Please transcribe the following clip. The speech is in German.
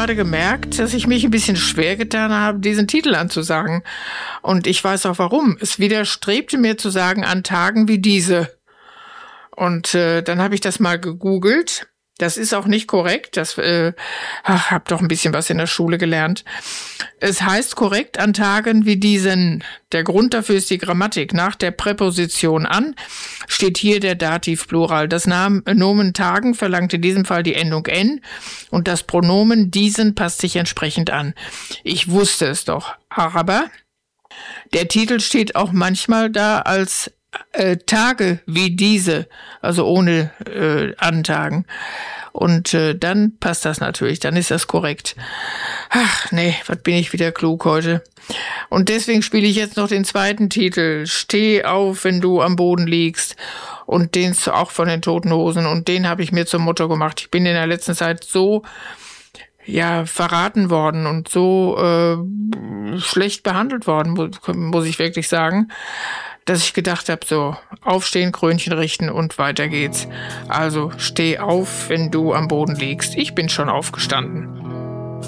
gerade gemerkt, dass ich mich ein bisschen schwer getan habe, diesen Titel anzusagen. Und ich weiß auch warum. Es widerstrebte mir zu sagen, an Tagen wie diese. Und dann habe ich das mal gegoogelt. Das ist auch nicht korrekt. Hab doch ein bisschen was in der Schule gelernt. Es heißt korrekt an Tagen wie diesen. Der Grund dafür ist die Grammatik. Nach der Präposition an steht hier der Dativplural. Das Nomen Tagen verlangt in diesem Fall die Endung n und das Pronomen diesen passt sich entsprechend an. Ich wusste es doch. Aber der Titel steht auch manchmal da als Tage wie diese, also ohne Antagen. Und dann passt das natürlich, dann ist das korrekt. Ach nee, was bin ich wieder klug heute. Und deswegen spiele ich jetzt noch den zweiten Titel. Steh auf, wenn du am Boden liegst. Und den auch von den Toten Hosen. Und den habe ich mir zum Motto gemacht. Ich bin in der letzten Zeit so verraten worden und so schlecht behandelt worden, muss ich wirklich sagen, dass ich gedacht habe, so, aufstehen, Krönchen richten und weiter geht's. Also, steh auf, wenn du am Boden liegst. Ich bin schon aufgestanden.